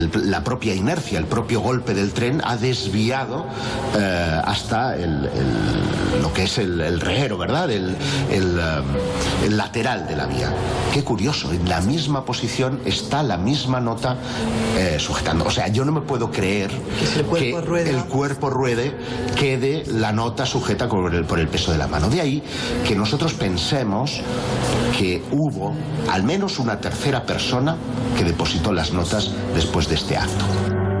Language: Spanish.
La propia inercia, el propio golpe del tren ha desviado hasta lo que es el reguero, ¿verdad? El lateral de la vía. Qué curioso, en la misma posición está la misma nota sujetando. O sea, yo no me puedo creer que el cuerpo ruede, quede la nota sujeta por el peso de la mano. De ahí que nosotros pensemos que hubo al menos una tercera persona que depositó las notas después de este acto.